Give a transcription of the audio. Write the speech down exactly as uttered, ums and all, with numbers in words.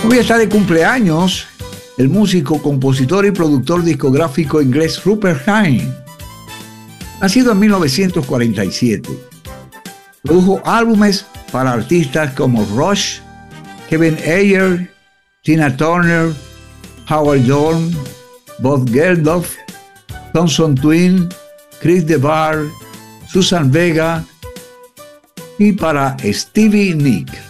Hoy está de cumpleaños el músico, compositor y productor discográfico inglés Rupert Hine. Nacido en mil novecientos cuarenta y siete, produjo álbumes para artistas como Rush, Kevin Ayers, Tina Turner, Howard Jones, Bob Geldof, Thompson Twin, Chris DeBar, Susan Vega y para Stevie Nicks.